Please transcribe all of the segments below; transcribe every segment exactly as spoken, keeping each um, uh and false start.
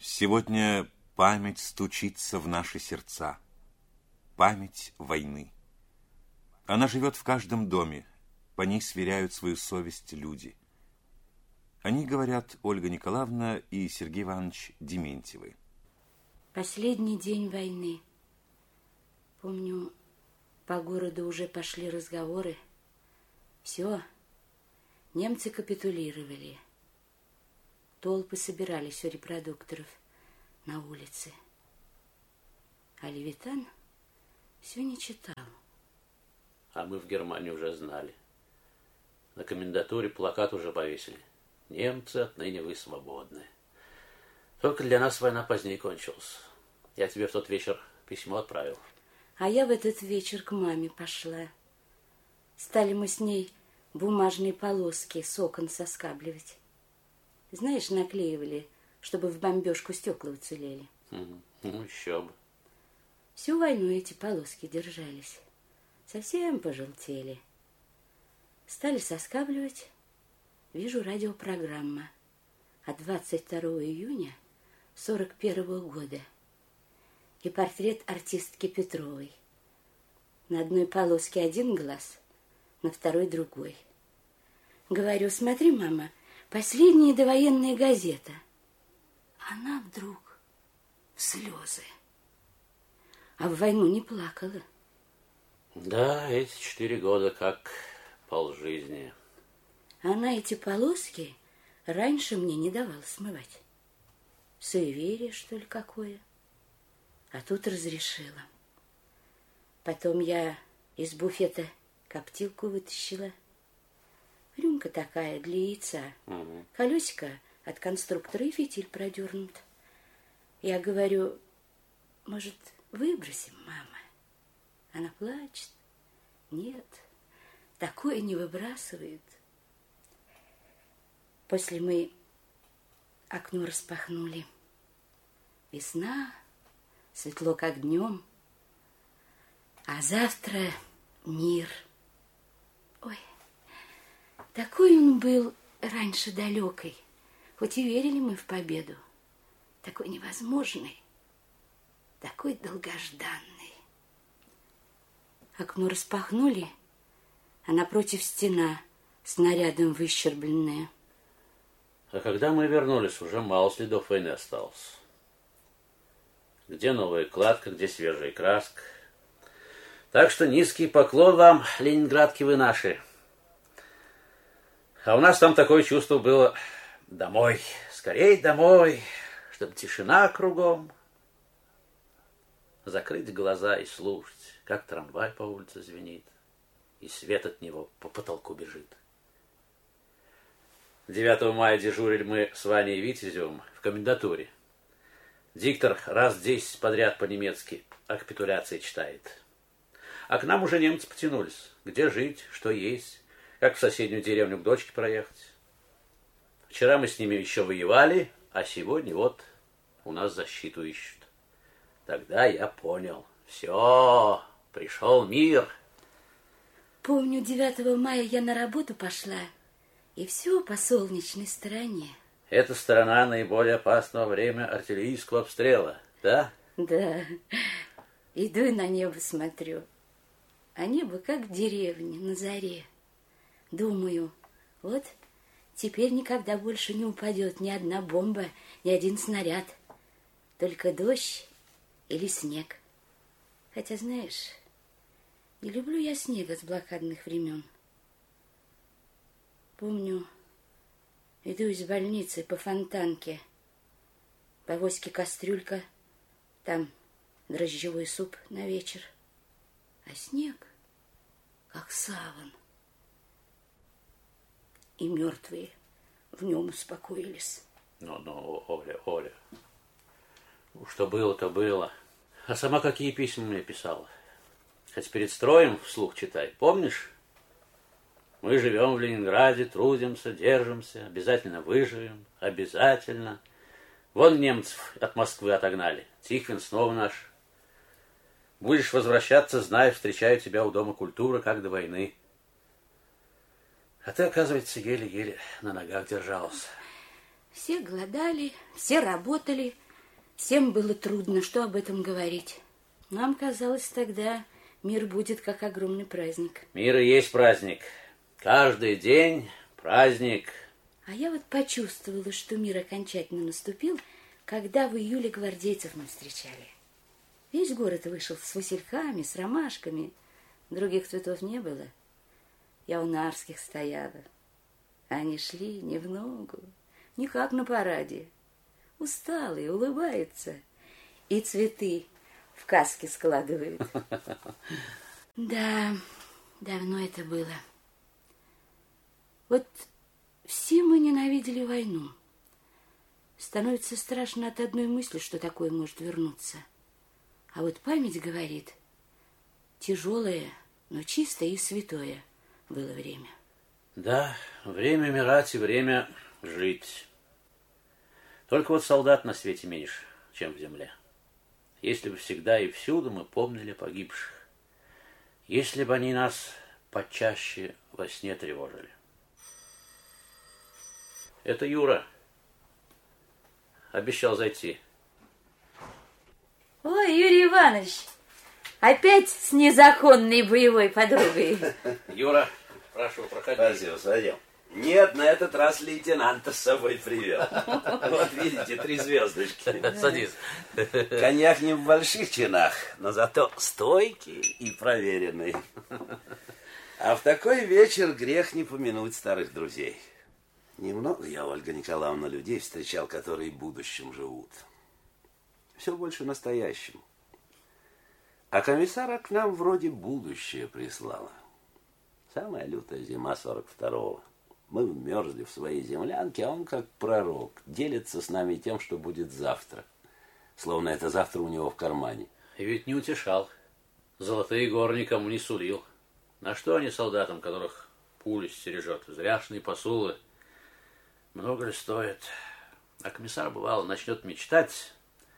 Сегодня память стучится в наши сердца. Память войны. Она живет в каждом доме. По ней сверяют свою совесть люди. Они говорят Ольга Николаевна и Сергей Иванович Дементьевы. Последний день войны. Помню, по городу уже пошли разговоры. Все, немцы капитулировали. Толпы собирались у репродукторов на улице. А Левитан все не читал. А мы в Германии уже знали. На комендатуре плакат уже повесили. Немцы, отныне вы свободны. Только для нас война позднее кончилась. Я тебе в тот вечер письмо отправил. А я в этот вечер к маме пошла. Стали мы с ней бумажные полоски с окон соскабливать. Знаешь, наклеивали, чтобы в бомбежку стекла уцелели. Угу. Ну, еще бы. Всю войну эти полоски держались. Совсем пожелтели. Стали соскабливать. Вижу, радиопрограмма от двадцать второго июня сорок первого года. И портрет артистки Петровой. На одной полоске один глаз, на второй другой. Говорю, смотри, мама, последняя довоенная газета. Она вдруг в слезы. А в войну не плакала. Да, эти четыре года как полжизни. Она эти полоски раньше мне не давала смывать. Суеверие, что ли, какое? А тут разрешила. Потом я из буфета коптилку вытащила. Рюмка такая для яйца. Угу. Колесико от конструктора и фитиль продернут. Я говорю, может, выбросим, мама? Она плачет. Нет, такое не выбрасывают. После мы окно распахнули. Весна, светло как днем. А завтра мир. Ой, такой он был раньше далекой. Хоть и верили мы в победу. Такой невозможный, такой долгожданный. Окно распахнули, а напротив стена снарядом выщербленная. А когда мы вернулись, уже мало следов войны осталось. Где новая кладка, где свежая краска. Так что низкий поклон вам, ленинградки вы наши. А у нас там такое чувство было: домой, скорей домой, чтобы тишина кругом. Закрыть глаза и слушать, как трамвай по улице звенит, и свет от него по потолку бежит. девятого мая дежурили мы с Ваней Витязевым в комендатуре. Диктор раз десять подряд по-немецки о капитуляции читает. А к нам уже немцы потянулись. Где жить, что есть, как в соседнюю деревню к дочке проехать. Вчера мы с ними еще воевали, а сегодня вот у нас защиту ищут. Тогда я понял. Все, пришел мир. Помню, девятого мая я на работу пошла, и все по солнечной стороне. Эта сторона наиболее опасного время артиллерийского обстрела, да? Да. Иду и на небо смотрю. А небо как деревня на заре. Думаю, вот теперь никогда больше не упадет ни одна бомба, ни один снаряд. Только дождь или снег. Хотя, знаешь, не люблю я снега с блокадных времен. Помню, иду из больницы по Фонтанке. По авоське кастрюлька, там дрожжевой суп на вечер. А снег, как саван. И мертвые в нем успокоились. Ну-ну, Оля, Оля, что было, то было. А сама какие письма мне писала? Хоть перед строем вслух читай, помнишь? Мы живем в Ленинграде, трудимся, держимся, обязательно выживем, обязательно. Вон немцев от Москвы отогнали, Тихвин снова наш. Будешь возвращаться, знай, встречаю тебя у Дома культуры, как до войны. А ты, оказывается, еле-еле на ногах держалась. Все голодали, все работали, Всем было трудно, что об этом говорить. Нам казалось тогда, мир будет как огромный праздник. Мир и есть праздник. Каждый день праздник. А я вот почувствовала, что мир окончательно наступил, когда в июле гвардейцев мы встречали. Весь город вышел с васильками, с ромашками. Других цветов не было. Я у Нарских стояла. Они шли не в ногу, не как на параде. Усталые, улыбаются. И цветы в каске складывают. Да, давно это было. Вот все мы ненавидели войну. Становится страшно от одной мысли, что такое может вернуться. А вот память говорит, тяжелое, но чистое и святое было время. Да, время умирать и время жить. Только вот солдат на свете меньше, чем в земле. Если бы всегда и всюду мы помнили погибших. Если бы они нас почаще во сне тревожили. Это Юра. Обещал зайти. Ой, Юрий Иванович, опять с незаконной боевой подругой. Юра, прошу, проходи. Спасибо, садим. Нет, на этот раз лейтенанта с собой привел. Вот видите, три звездочки. Садись. Коньяк не в больших чинах, но зато стойкий и проверенный. А в такой вечер грех не помянуть старых друзей. Немного я, Ольга Николаевна, людей встречал, которые будущим живут. Все больше настоящим. А комиссара к нам вроде будущее прислала. Самая лютая зима сорок второго. Мы вмерзли в своей землянке, а он, как пророк, делится с нами тем, что будет завтра. Словно это завтра у него в кармане. И ведь не утешал. Золотые горы никому не сулил. На что они солдатам, которых пули стережет? Зряшные посулы. Много ли стоит? А комиссар, бывало, начнет мечтать,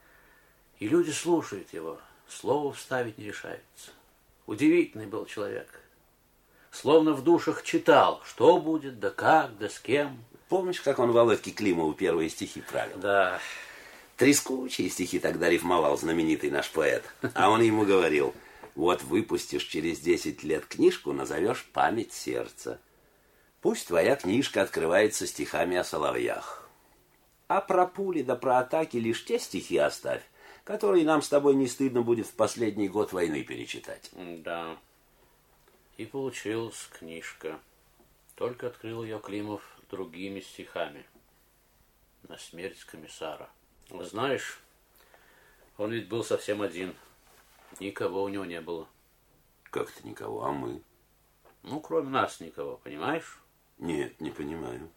и люди слушают его. Слово вставить не решаются. Удивительный был человек. Словно в душах читал, что будет, да как, да с кем. Помнишь, как он Володьке Климову первые стихи правил? Да. Трескучие стихи тогда рифмовал знаменитый наш поэт. А он ему говорил, вот выпустишь через десять лет книжку, назовешь «Память сердца». Пусть твоя книжка открывается стихами о соловьях. А про пули да про атаки лишь те стихи оставь, которые нам с тобой не стыдно будет в последний год войны перечитать. Да. И получилась книжка. Только открыл ее Климов другими стихами. На смерть комиссара. Знаешь, он ведь был совсем один. Никого у него не было. Как это никого, а мы? Ну, кроме нас никого, понимаешь? Нет, не понимаю.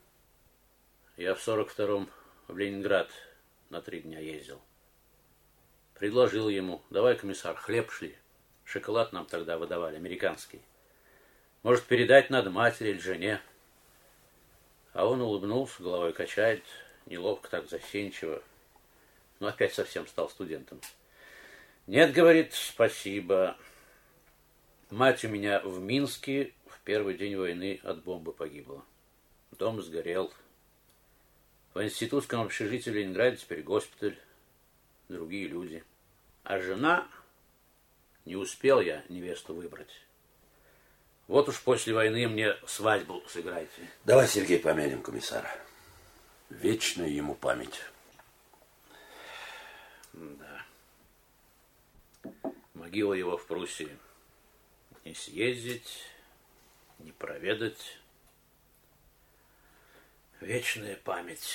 Я в сорок втором в Ленинград на три дня ездил. Предложил ему, давай, комиссар, хлеб шли. Шоколад нам тогда выдавали, американский. Может, передать надо матери или жене. А он улыбнулся, головой качает, неловко так, застенчиво. Но опять совсем стал студентом. Нет, говорит, спасибо. Мать у меня в Минске в первый день войны от бомбы погибла. Дом сгорел. В институтском общежитии в Ленинграде теперь госпиталь, другие люди. А жена, не успел я невесту выбрать. Вот уж после войны мне свадьбу сыграйте. Давай, Сергей, помянем комиссара. Вечная ему память. Да. Могила его в Пруссии. Не съездить, не проведать. Вечная память.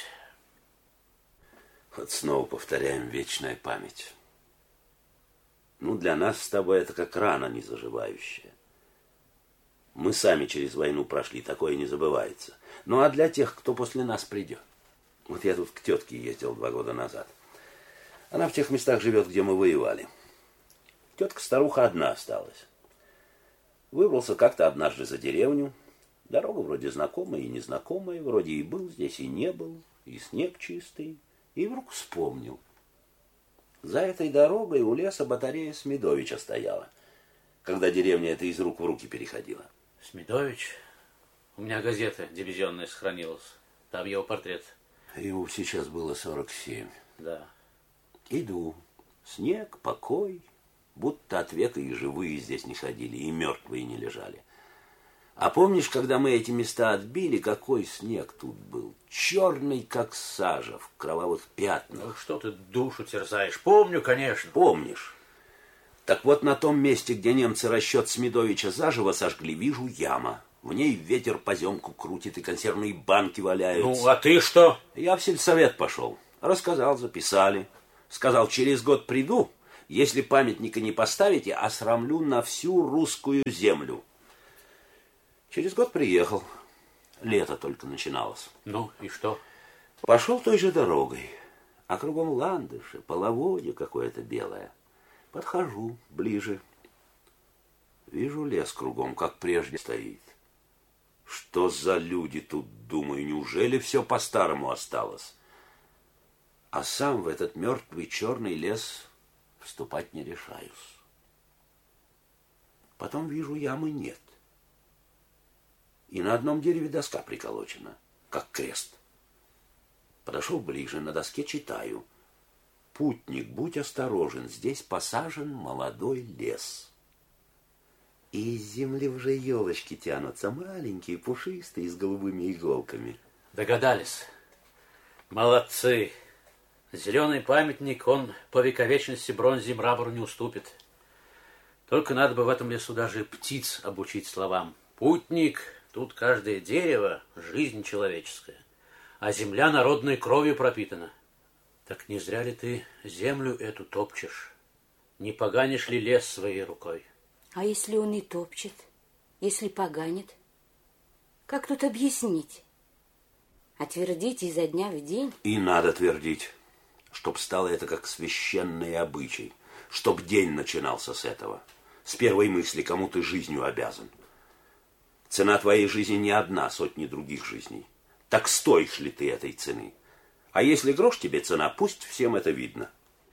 Вот снова повторяем, вечная память. Ну, для нас с тобой это как рана незаживающая. Мы сами через войну прошли, такое не забывается. Ну, а для тех, кто после нас придет. Вот я тут к тетке ездил два года назад. Она в тех местах живет, где мы воевали. Тетка-старуха одна осталась. Выбрался как-то однажды за деревню. Дорога вроде знакомая и незнакомая, вроде и был здесь, и не был, и снег чистый. И вдруг вспомнил. За этой дорогой у леса батарея Смедовича стояла, когда деревня эта из рук в руки переходила. Смедович? У меня газета дивизионная сохранилась. Там его портрет. Ему сейчас было сорок семь. Да. Иду. Снег, покой. Будто от века и живые здесь не ходили, и мертвые не лежали. А помнишь, когда мы эти места отбили, какой снег тут был? Черный, как сажа, в кровавых пятнах. Ну, что ты душу терзаешь? Помню, конечно. Помнишь? Так вот, на том месте, где немцы расчет Смедовича заживо сожгли, вижу яма. В ней ветер поземку крутит, и консервные банки валяются. Ну, а ты что? Я в сельсовет пошел. Рассказал, записали. Сказал, через год приду, если памятника не поставите, осрамлю на всю русскую землю. Через год приехал. Лето только начиналось. Ну, и что? Пошел той же дорогой. А кругом ландыши, половодье какое-то белое. Подхожу ближе. Вижу, лес кругом, как прежде, стоит. Что за люди тут, думаю, неужели все по-старому осталось? А сам в этот мертвый черный лес вступать не решаюсь. Потом вижу, ямы нет. И на одном дереве доска приколочена, как крест. Подошел ближе, на доске читаю. Путник, будь осторожен, здесь посажен молодой лес. И из земли уже елочки тянутся, маленькие, пушистые, с голубыми иголками. Догадались. Молодцы. Зеленый памятник, он по вековечности бронзе и мрамору не уступит. Только надо бы в этом лесу даже птиц обучить словам. Путник, тут каждое дерево — жизнь человеческая, а земля народной кровью пропитана. Так не зря ли ты землю эту топчешь? Не поганишь ли лес своей рукой? А если он и топчет, если поганит? Как тут объяснить? А твердить изо дня в день? И надо твердить, чтоб стало это как священный обычай, чтоб день начинался с этого, с первой мысли, кому ты жизнью обязан. Цена твоей жизни не одна, сотни других жизней. Так стоишь ли ты этой цены? А если грош тебе цена, пусть всем это видно.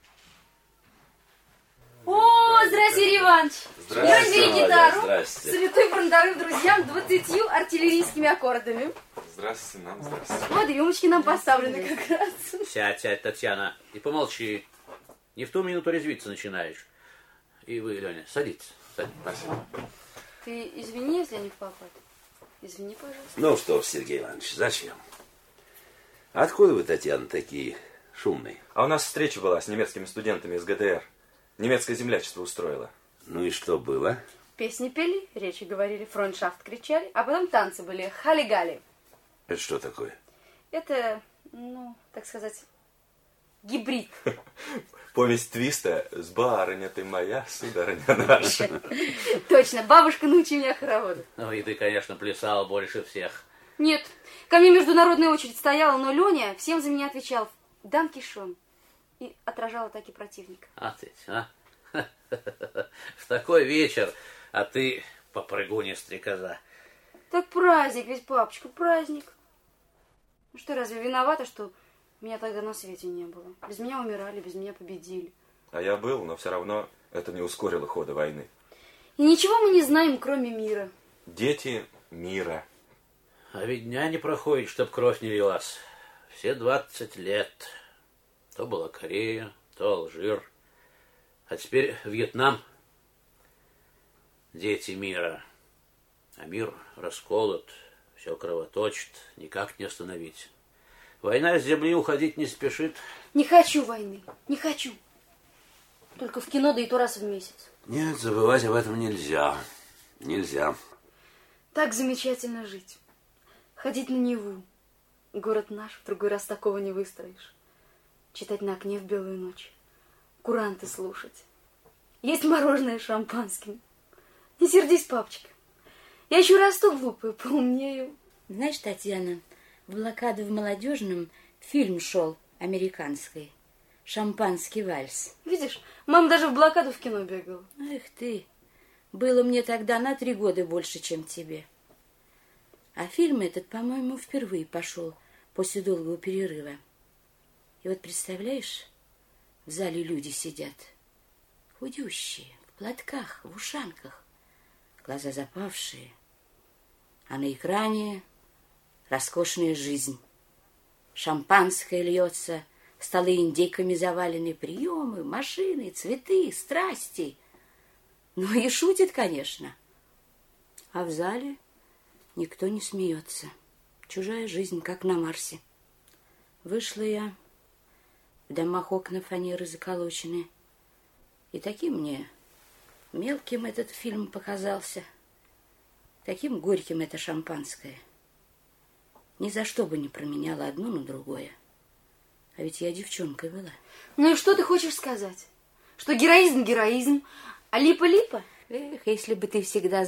О, здрасте, Юрий Иванович! Здрасте, Я бери Валя, гитару, здрасте. салютуй фронтовым друзьям двадцатью артиллерийскими аккордами. Здравствуйте, нам здравствуйте. Вот рюмочки нам поставлены как раз. Сядь, сядь, Татьяна, и помолчи. Не в ту минуту резвиться начинаешь. И вы, Леня, садитесь. садитесь. Спасибо. Ты извини, если я не в попад. Извини, пожалуйста. Ну что ж, Сергей Иванович, зачем? Откуда вы, Татьяна, такие шумные? А у нас встреча была с немецкими студентами из ГДР. Немецкое землячество устроило. Ну и что было? Песни пели, речи говорили, фронтшафт кричали, а потом танцы были, хали-гали. Это что такое? Это, ну, так сказать, гибрид. Повесть Твиста «С барыня ты моя, сударыня наша». Точно, бабушка, научи меня хороводу. Ну и ты, конечно, плясал больше всех. Нет, ко мне международная очередь стояла, но Леня всем за меня отвечал «Дан Кишон» и отражал атаки противника. А ты, а? В такой вечер, а ты попрыгунья-стрекоза. Так праздник ведь, папочка, праздник. Ну что, разве виновата, что меня тогда на свете не было? Без меня умирали, без меня победили. А я был, но все равно это не ускорило хода войны. И ничего мы не знаем, кроме мира. Дети мира. А ведь дня не проходит, чтоб кровь не лилась. Все двадцать лет. То была Корея, то Алжир. А теперь Вьетнам. Дети мира. А мир расколот, все кровоточит, никак не остановить. Война с земли уходить не спешит. Не хочу войны, не хочу. Только в кино, да и то раз в месяц. Нет, забывать об этом нельзя. Нельзя. Так замечательно жить. Ходить на Неву. Город наш, в другой раз такого не выстроишь. Читать на окне в белую ночь. Куранты слушать. Есть мороженое с шампанским. Не сердись, папочка. Я еще расту глупую, поумнею. Знаешь, Татьяна, в блокаду в Молодежном фильм шел американский. «Шампанский вальс». Видишь, мама даже в блокаду в кино бегала. Эх ты, было мне тогда на три года больше, чем тебе. А фильм этот, по-моему, впервые пошел после долгого перерыва. И вот представляешь, в зале люди сидят, худющие, в платках, в ушанках, глаза запавшие, а на экране роскошная жизнь. Шампанское льется Столы индейками завалены, приемы, машины, цветы, страсти. Ну и шутит, конечно. А в зале никто не смеется. Чужая жизнь, как на Марсе. Вышла я, в домах окна фанеры заколочены. И таким мне мелким этот фильм показался, таким горьким это шампанское. Ни за что бы не променяла одно на другое. А ведь я девчонкой была. Ну и что ты хочешь сказать? Что героизм героизм, а липа липа? Эх, если бы ты всегда